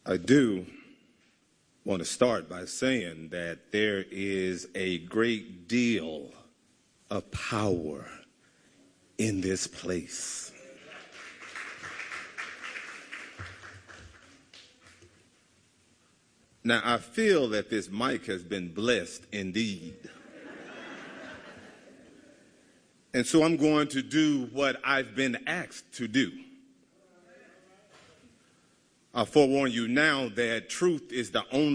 I do want to start by saying that there is a great deal of power in this place. Now, I feel that this mic has been blessed indeed. And so I'm going to do what I've been asked to do. I'll forewarn you now that truth is the only